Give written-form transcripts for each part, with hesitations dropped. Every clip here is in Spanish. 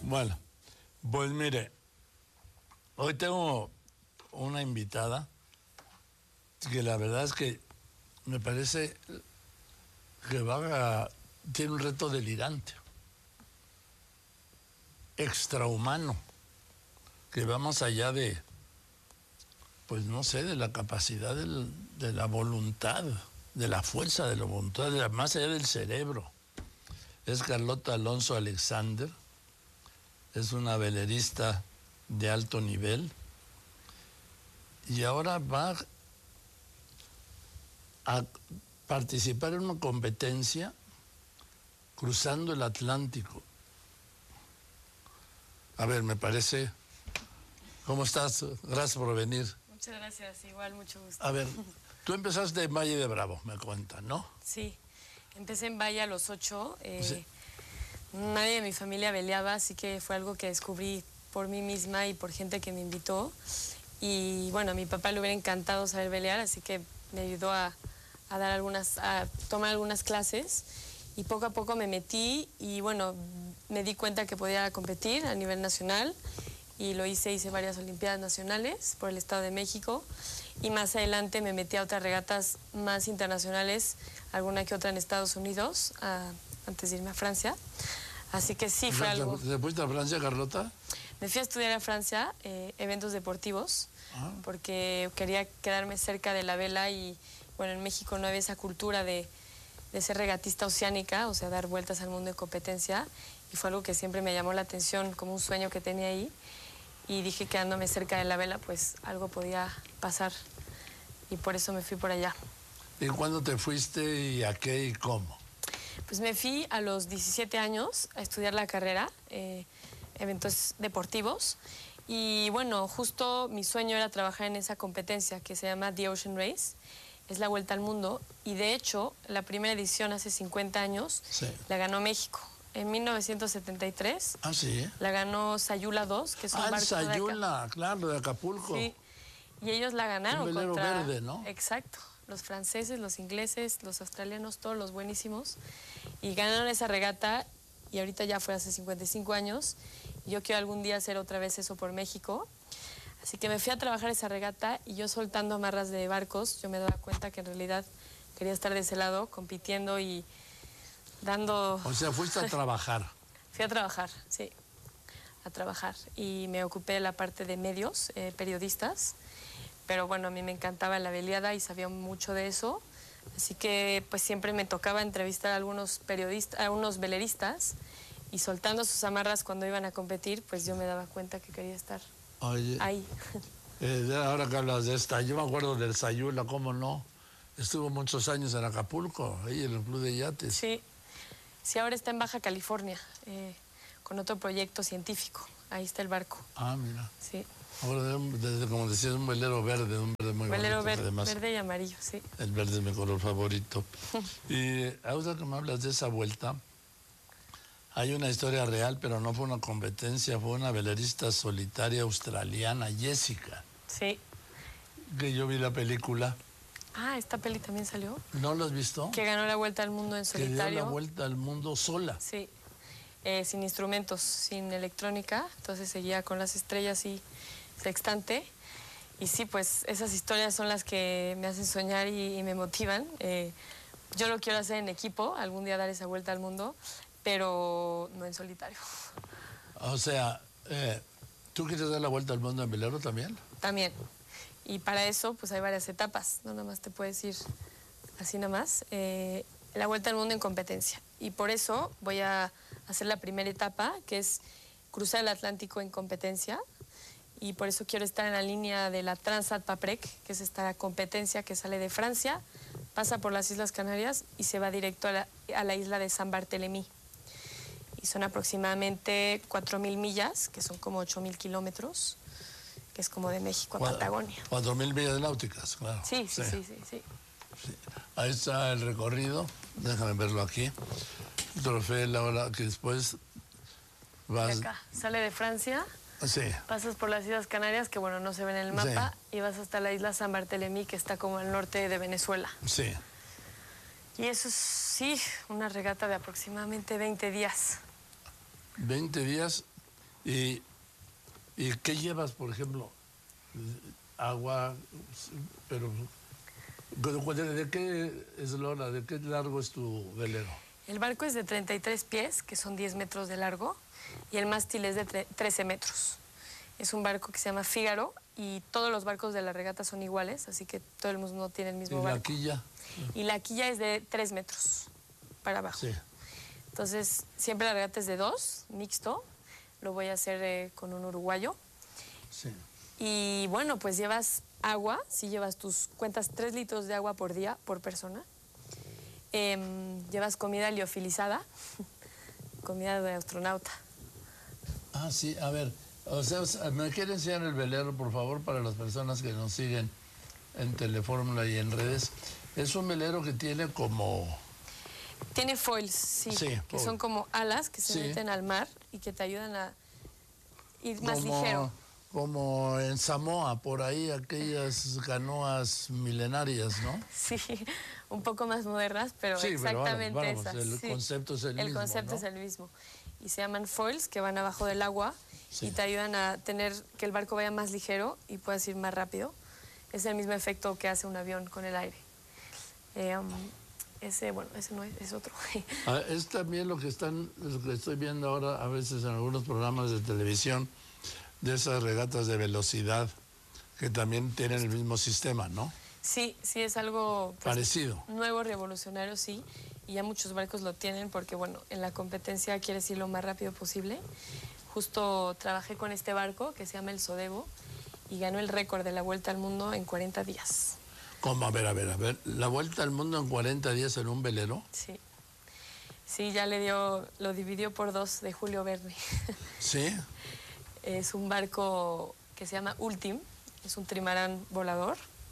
Bueno, pues mire, hoy tengo una invitada que la verdad es que me parece que tiene un reto delirante, extrahumano, que va más allá de, pues no sé, de la capacidad de la voluntad, de la fuerza de la voluntad, más allá del cerebro. Es Carlota Alonso Alexander, es una velerista de alto nivel y ahora va a participar en una competencia cruzando el Atlántico. A ver, me parece... ¿Cómo estás? Gracias por venir. Muchas gracias, igual, mucho gusto. A ver, tú empezaste en Valle de Bravo, me cuentan, ¿no? Sí, empecé en Valle a los 8. Sí. Nadie de mi familia veleaba, así que fue algo que descubrí por mí misma y por gente que me invitó. Y bueno, a mi papá le hubiera encantado saber velear, así que me ayudó a tomar algunas clases. Y poco a poco me metí y bueno, me di cuenta que podía competir a nivel nacional. Y lo hice varias Olimpiadas Nacionales por el Estado de México. Y más adelante me metí a otras regatas más internacionales, alguna que otra en Estados Unidos, antes de irme a Francia. Así que sí, fue algo... ¿Te fuiste a Francia, Carlota? Me fui a estudiar a Francia, eventos deportivos, porque quería quedarme cerca de la vela y, bueno, en México no había esa cultura de ser regatista oceánica, o sea, dar vueltas al mundo en competencia, y fue algo que siempre me llamó la atención, como un sueño que tenía ahí, y dije, quedándome cerca de la vela, pues algo podía pasar, y por eso me fui por allá. ¿Y cuándo te fuiste y a qué y cómo? Pues me fui a los 17 años a estudiar la carrera, eventos deportivos, y bueno, justo mi sueño era trabajar en esa competencia que se llama The Ocean Race, es la Vuelta al Mundo, y de hecho, la primera edición hace 50 años, sí, la ganó México. En 1973 ¿sí? La ganó Sayula 2, que es un barco Sayula, claro, de Acapulco. Sí, y ellos la ganaron un velero contra... verde, ¿no? Exacto, los franceses, los ingleses, los australianos, todos los buenísimos, y ganaron esa regata, y ahorita ya fue hace 55 años, y yo quiero algún día hacer otra vez eso por México, así que me fui a trabajar esa regata, y yo soltando amarras de barcos, yo me daba cuenta que en realidad quería estar de ese lado, compitiendo y dando... O sea, fuiste a trabajar. Fui a trabajar, sí, a trabajar. Y me ocupé de la parte de medios, periodistas. Pero bueno, a mí me encantaba la veleada y sabía mucho de eso. Así que pues siempre me tocaba entrevistar a algunos periodistas, a algunos veleristas. Y soltando sus amarras cuando iban a competir, pues yo me daba cuenta que quería estar ahí. Ahora que hablas de esta, yo me acuerdo del Sayula, ¿cómo no? Estuvo muchos años en Acapulco, ahí en el Club de Yates. Sí. Sí, ahora está en Baja California, con otro proyecto científico. Ahí está el barco. Ah, mira. Sí. Ahora, como decías, un velero verde, un verde muy bonito. Verde y amarillo, sí. El verde es mi color favorito. Y ahora que me hablas de esa vuelta, hay una historia real, pero no fue una competencia, fue una velerista solitaria australiana, Jessica. Sí. Que yo vi la película. Ah, ¿esta peli también salió? ¿No lo has visto? Que ganó la Vuelta al Mundo en solitario. Que dio la vuelta al mundo sola. Sí, sin instrumentos, sin electrónica, entonces seguía con las estrellas y sextante. Y sí, pues esas historias son las que me hacen soñar y me motivan. Yo lo quiero hacer en equipo, algún día dar esa vuelta al mundo, pero no en solitario. O sea, ¿tú quieres dar la vuelta al mundo en velero también? También. Y para eso, pues hay varias etapas, no nada más te puedes ir así nada más. La vuelta al mundo en competencia. Y por eso voy a hacer la primera etapa, que es cruzar el Atlántico en competencia. Y por eso quiero estar en la línea de la Transat Paprec, que es esta competencia que sale de Francia, pasa por las Islas Canarias y se va directo a la isla de San Bartolomé. Y son aproximadamente 4.000 millas, que son como 8.000 kilómetros. Que es como de México a Patagonia. 4.000 millas náuticas, claro. Sí. Ahí está el recorrido, déjame verlo aquí. Trofeo Laura, que después vas... De acá, sale de Francia, sí, pasas por las Islas Canarias, que bueno, no se ven en el mapa, sí, y vas hasta la isla San Bartolomé, que está como al norte de Venezuela. Sí. Y eso es, sí, una regata de aproximadamente 20 días. 20 días ¿Y qué llevas, por ejemplo? Agua, pero ¿de qué eslora, de qué largo es tu velero? El barco es de 33 pies, que son 10 metros de largo, y el mástil es de 13 metros. Es un barco que se llama Fígaro y todos los barcos de la regata son iguales, así que todo el mundo tiene el mismo barco. ¿Y la quilla? Y la quilla es de 3 metros para abajo. Sí. Entonces, siempre la regata es de 2, mixto. Lo voy a hacer con un uruguayo. Sí. Y bueno, pues llevas agua, si llevas cuentas 3 litros de agua por día, por persona. Llevas comida liofilizada, comida de astronauta. Ah, sí, a ver, o sea, ¿me quiere enseñar el velero, por favor, para las personas que nos siguen en Telefórmula y en redes? Es un velero que tiene como... Tiene foils, sí, que son como alas que se meten al mar y que te ayudan a ir más ligero. Como en Samoa, por ahí, aquellas canoas milenarias, ¿no? Sí, un poco más modernas, pero sí, exactamente pero vamos, esas. El concepto es el mismo, El concepto ¿no? es el mismo. Y se llaman foils, que van abajo del agua y te ayudan a tener que el barco vaya más ligero y puedas ir más rápido. Es el mismo efecto que hace un avión con el aire. Ese no es otro. Es también lo que estoy viendo ahora a veces en algunos programas de televisión, de esas regatas de velocidad que también tienen el mismo sistema, ¿no? Sí, es algo pues, parecido. Nuevo, revolucionario, sí. Y ya muchos barcos lo tienen porque, bueno, en la competencia quieres ir lo más rápido posible. Justo trabajé con este barco que se llama el Sodebo y ganó el récord de la Vuelta al Mundo en 40 días. ¿Cómo? A ver. ¿La Vuelta al Mundo en 40 días en un velero? Sí. Sí, ya lo dividió por 2 de Julio Verne. ¿Sí? Es un barco que se llama Ultim, es un trimarán volador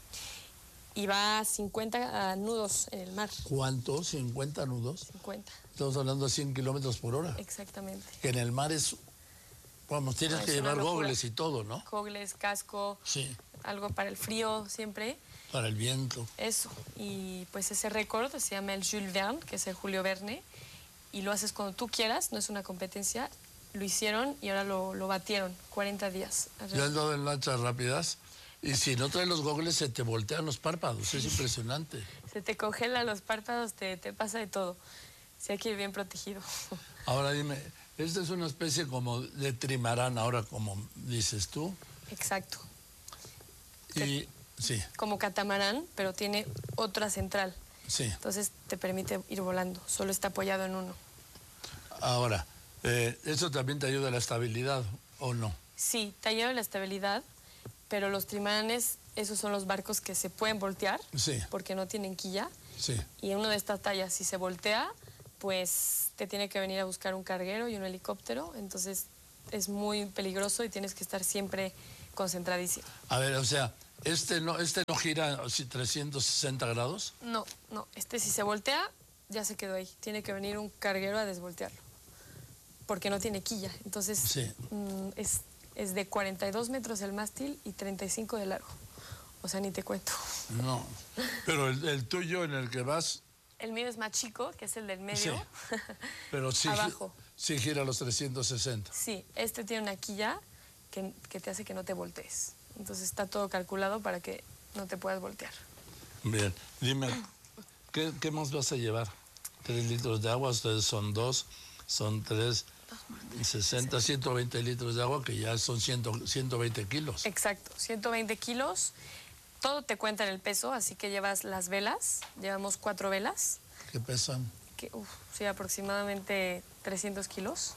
y va a 50 nudos en el mar. ¿Cuánto? ¿50 nudos? 50. Estamos hablando de 100 kilómetros por hora. Exactamente. Que en el mar es... Vamos, tienes que llevar gogles y todo, ¿no? Gogles, casco, sí. Algo para el frío siempre. Para el viento. Eso. Y pues ese récord se llama el Jules Verne, que es el Julio Verne, y lo haces cuando tú quieras, no es una competencia. Lo hicieron y ahora lo batieron, 40 días. Ya han dado en lanchas rápidas y si no traes los gogles se te voltean los párpados, es impresionante. Se te congelan los párpados, te pasa de todo. Sí, hay que ir bien protegido. Ahora dime, esta es una especie como de trimarán, ahora como dices tú. Exacto. Y sí. Como catamarán, pero tiene otra central. Sí. Entonces te permite ir volando, solo está apoyado en uno. Ahora, ¿eso también te ayuda a la estabilidad o no? Sí, te ayuda a la estabilidad, pero los trimaranes, esos son los barcos que se pueden voltear, sí. Porque no tienen quilla. Sí. Y uno de estas tallas, si se voltea, pues te tiene que venir a buscar un carguero y un helicóptero, entonces es muy peligroso y tienes que estar siempre concentradísimo. A ver, o sea, ¿este no gira 360 grados? No, si se voltea, ya se quedó ahí. Tiene que venir un carguero a desvoltearlo, porque no tiene quilla. Entonces, sí. Es de 42 metros el mástil y 35 de largo. O sea, ni te cuento. No, pero el tuyo en el que vas... El mío es más chico, que es el del medio. Sí, pero sí, abajo. Sí gira los 360. Sí, este tiene una quilla que te hace que no te voltees. Entonces está todo calculado para que no te puedas voltear. Bien, dime, ¿qué más vas a llevar? 3 litros de agua, ustedes son 2, son 3, 60, 120 litros de agua, que ya son 120 kilos. Exacto, 120 kilos. Todo te cuenta en el peso, así que llevas las velas. Llevamos 4 velas. ¿Qué pesan? Sí, aproximadamente 300 kilos.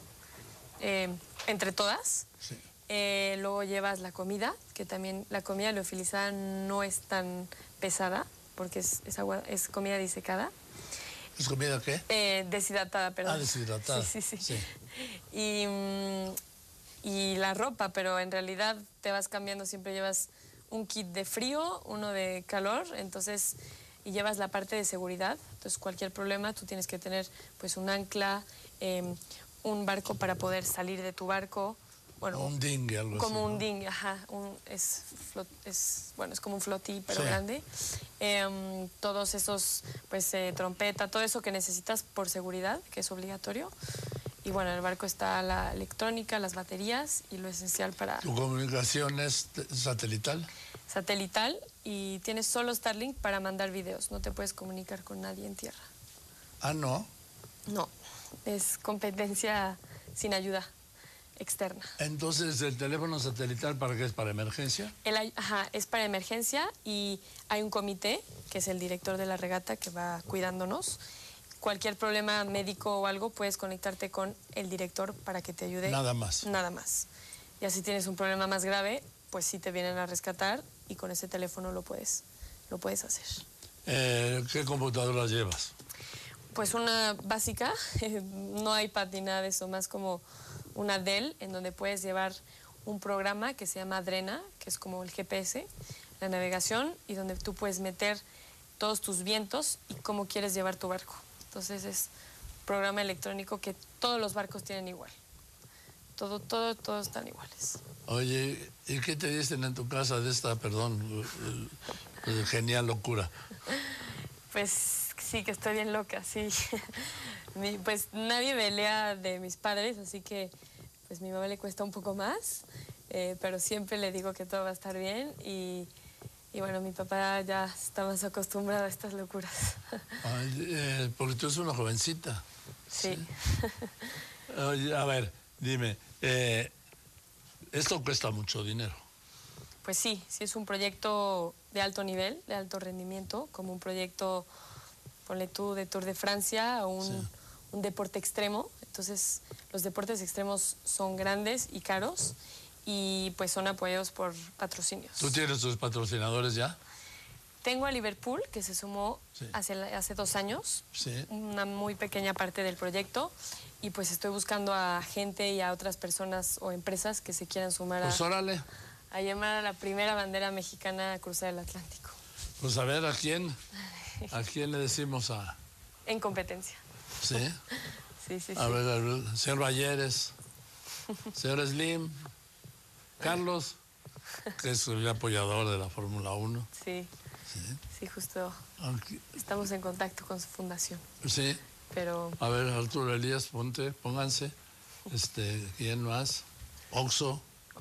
Entre todas. Sí. Luego llevas la comida, que también la comida liofilizada no es tan pesada, porque es comida disecada. ¿Es comida qué? Deshidratada, perdón. Ah, deshidratada. Sí. Y la ropa, pero en realidad te vas cambiando, siempre llevas un kit de frío, uno de calor, entonces, y llevas la parte de seguridad. Entonces, cualquier problema, tú tienes que tener pues un ancla, un barco para poder salir de tu barco. Bueno, un dinghy, algo como así. Un dinghy, ajá. Es como un flotí, pero sí. Grande. Todos esos, pues, trompeta, todo eso que necesitas por seguridad, que es obligatorio. Y bueno, en el barco está la electrónica, las baterías y lo esencial para... ¿Tu comunicación es satelital? Satelital, y tienes solo Starlink para mandar videos. No te puedes comunicar con nadie en tierra. Ah, ¿no? No, es competencia sin ayuda externa. Entonces, ¿el teléfono satelital para qué es? ¿Para emergencia? Ajá, es para emergencia y hay un comité, que es el director de la regata, que va cuidándonos. Cualquier problema médico o algo, puedes conectarte con el director para que te ayude. Nada más. Nada más. Ya si tienes un problema más grave, pues sí te vienen a rescatar y con ese teléfono lo puedes hacer. ¿Qué computadoras llevas? Pues una básica, no iPad ni nada de eso, más como una Dell, en donde puedes llevar un programa que se llama Drena, que es como el GPS, la navegación, y donde tú puedes meter todos tus vientos y cómo quieres llevar tu barco. Entonces es un programa electrónico que todos los barcos tienen igual. Todos están iguales. Oye, ¿y qué te dicen en tu casa de esta, genial locura? Pues sí, que estoy bien loca, sí. Pues nadie velea de mis padres, así que pues mi mamá le cuesta un poco más, pero siempre le digo que todo va a estar bien y bueno, mi papá ya está más acostumbrado a estas locuras. Ay, porque tú eres una jovencita. Sí. Oye, a ver, dime, esto cuesta mucho dinero. Pues sí es un proyecto de alto nivel, de alto rendimiento, como un proyecto, ponle tú, de Tour de Francia o un deporte extremo. Entonces, los deportes extremos son grandes y caros y pues son apoyados por patrocinios. ¿Tú tienes tus patrocinadores ya? Tengo a Liverpool, que se sumó hace 2 años, una muy pequeña parte del proyecto, y pues estoy buscando a gente y a otras personas o empresas que se quieran sumar pues órale. A llamar a la primera bandera mexicana a cruzar el Atlántico. Pues a ver, ¿a quién le decimos a...? En competencia. ¿Sí? Sí. A ver, señor Valleres, señor Slim, Carlos, que es el apoyador de la Fórmula 1. Sí, justo. Aquí. Estamos en contacto con su fundación. Sí. Pero... A ver, Arturo Elías, pónganse. ¿Quién más? Oxxo.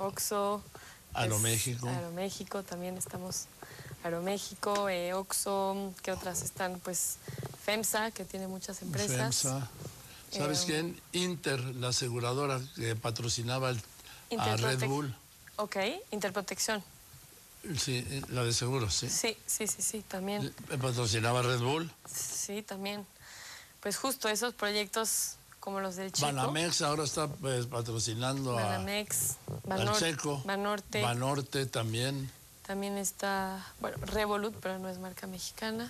Aeroméxico. Aeroméxico, también estamos. Aeroméxico, Oxxo, ¿qué otras están? Pues FEMSA, que tiene muchas empresas. FEMSA. ¿Sabes quién? Inter, la aseguradora que patrocinaba a Red Bull. Ok, Interprotección. Sí, la de seguros, sí. Sí, también. ¿Patrocinaba Red Bull? Sí, también. Pues justo esos proyectos como los del Checo. Banamex ahora está patrocinando al Checo. Banorte también. También está, bueno, Revolut, pero no es marca mexicana.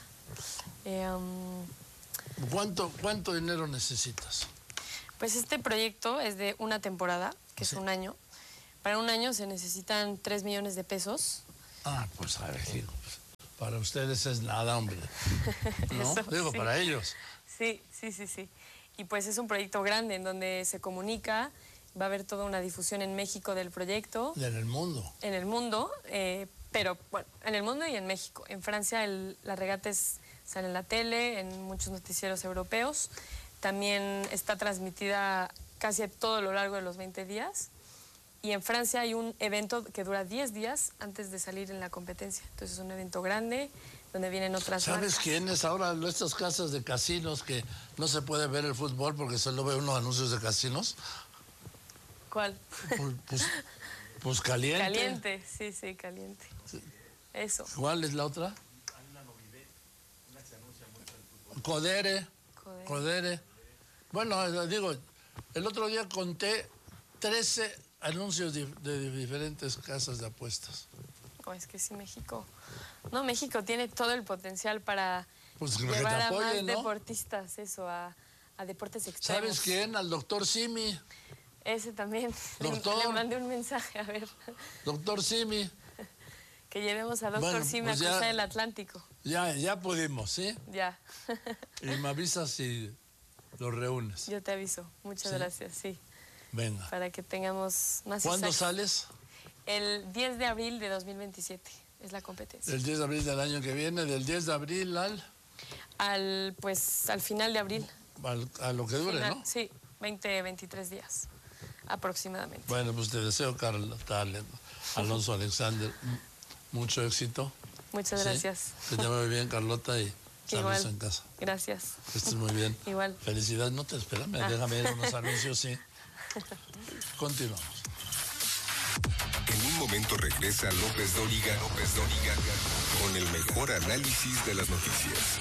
¿Cuánto dinero necesitas? Pues este proyecto es de una temporada, que es un año. Para un año se necesitan 3 millones de pesos. Ah, pues a ver, para ustedes es nada, hombre. ¿No? Digo, sí. Para ellos. Sí. Y pues es un proyecto grande en donde se comunica, va a haber toda una difusión en México del proyecto. Y en el mundo. En el mundo, pero bueno, en el mundo y en México. En Francia la regata sale en la tele, en muchos noticieros europeos. También está transmitida casi a todo lo largo de los 20 días. Y en Francia hay un evento que dura 10 días antes de salir en la competencia. Entonces es un evento grande donde vienen otras ¿Sabes marcas. quién es ahora estas casas de casinos que no se puede ver el fútbol porque solo ve unos anuncios de casinos? ¿Cuál? Pues Caliente. Caliente, sí, Caliente. Sí. Eso. ¿Cuál es la otra? Hay una Novibet, una que se anuncia mucho el fútbol. Codere. Bueno, digo, el otro día conté 13 anuncios de diferentes casas de apuestas. Es que sí, México tiene todo el potencial para llevar a más ¿no? deportistas, a deportes extremos. ¿Sabes quién? Al doctor Simi. Ese también. Doctor. Le mandé un mensaje, a ver. Doctor Simi. Que llevemos a doctor Simi a cruzar el Atlántico. Ya pudimos, ¿sí? Ya. Y me avisas si lo reúnes. Yo te aviso. Muchas gracias, sí. Venga. Para que tengamos más. ¿Cuándo sales? El 10 de abril de 2027 es la competencia. El 10 de abril del año que viene, del 10 de abril al final de abril. A lo que dure, final, ¿no? Sí. 20, 23 días aproximadamente. Bueno, pues te deseo, Carlota Alonso Alexander, mucho éxito. Muchas ¿Sí? gracias. Que te vaya muy bien, Carlota, y saludos Igual. en casa. Gracias. Que estés muy bien. Igual. Felicidades. No te espérame, déjame ir a unos anuncios, sí. Continuamos. En un momento regresa López Dóriga con el mejor análisis de las noticias.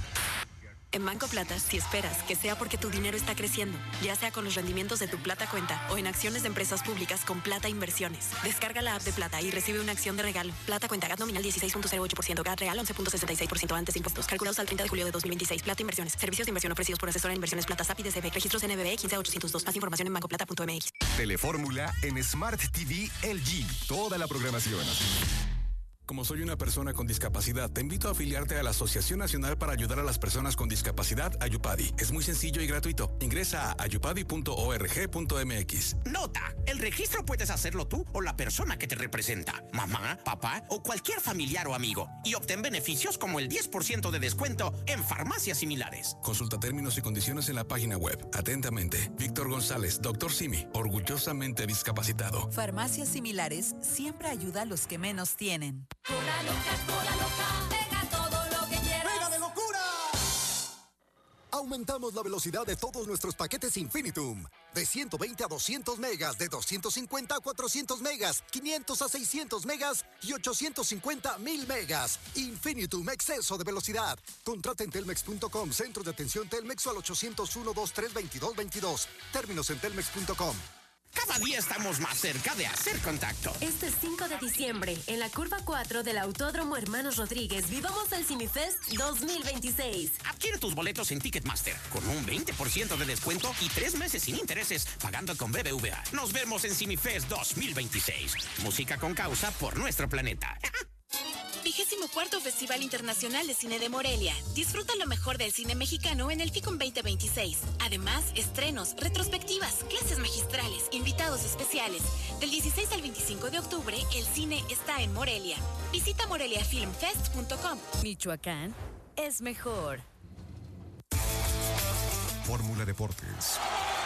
En Banco Plata, si esperas que sea porque tu dinero está creciendo, ya sea con los rendimientos de tu Plata Cuenta o en acciones de empresas públicas con Plata Inversiones. Descarga la app de Plata y recibe una acción de regalo. Plata Cuenta, GAT nominal 16.08%, GAT real 11.66% antes de impuestos. Calculados al 30 de julio de 2026. Plata Inversiones. Servicios de inversión ofrecidos por asesora de inversiones Plata SAPI DCB. Registros NBB 15802. Más información en bancoplata.mx. Telefórmula en Smart TV LG. Toda la programación. Como soy una persona con discapacidad, te invito a afiliarte a la Asociación Nacional para Ayudar a las Personas con Discapacidad, Ayupadi. Es muy sencillo y gratuito. Ingresa a ayupadi.org.mx. Nota, el registro puedes hacerlo tú o la persona que te representa, mamá, papá o cualquier familiar o amigo, y obtén beneficios como el 10% de descuento en farmacias similares. Consulta términos y condiciones en la página web. Atentamente, Víctor González, Dr. Simi, orgullosamente discapacitado. Farmacias Similares siempre ayuda a los que menos tienen. Cola loca, pega todo lo que quieras. ¡Pega de locura! Aumentamos la velocidad de todos nuestros paquetes Infinitum. De 120 a 200 megas, de 250 a 400 megas, 500 a 600 megas y 850 a 1000 megas. Infinitum, exceso de velocidad. Contrata en telmex.com, centro de atención Telmex o al 801-2322-22. Términos en telmex.com. Cada día estamos más cerca de hacer contacto. Este 5 de diciembre, en la curva 4 del Autódromo Hermanos Rodríguez, vivamos el CineFest 2026. Adquiere tus boletos en Ticketmaster con un 20% de descuento y 3 meses sin intereses pagando con BBVA. Nos vemos en CineFest 2026. Música con causa por nuestro planeta. 24º Festival Internacional de Cine de Morelia. Disfruta lo mejor del cine mexicano en el FICUM 2026. Además, estrenos, retrospectivas, clases magistrales, invitados especiales. Del 16 al 25 de octubre, el cine está en Morelia. Visita moreliafilmfest.com. Michoacán es mejor. Fórmula Deportes.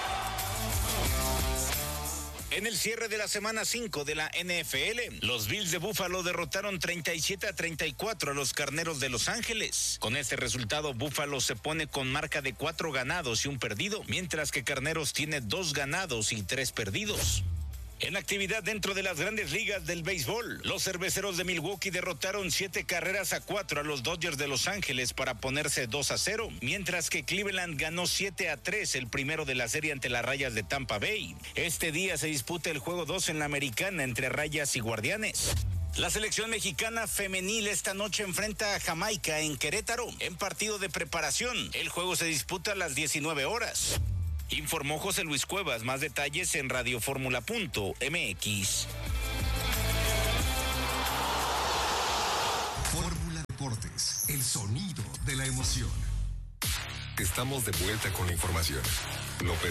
En el cierre de la semana 5 de la NFL, los Bills de Buffalo derrotaron 37-34 a los Carneros de Los Ángeles. Con este resultado, Buffalo se pone con marca de 4 ganados y 1 perdido, mientras que Carneros tiene 2 ganados y 3 perdidos. En actividad dentro de las grandes ligas del béisbol, los Cerveceros de Milwaukee derrotaron 7-4 a los Dodgers de Los Ángeles para ponerse 2-0, mientras que Cleveland ganó 7-3 el primero de la serie ante las Rayas de Tampa Bay. Este día se disputa el juego 2 en la Americana entre Rayas y Guardianes. La selección mexicana femenil esta noche enfrenta a Jamaica en Querétaro en partido de preparación. El juego se disputa a las 19 horas. Informó José Luis Cuevas. Más detalles en radioformula.mx. Fórmula Deportes, el sonido de la emoción. Estamos de vuelta con la información. López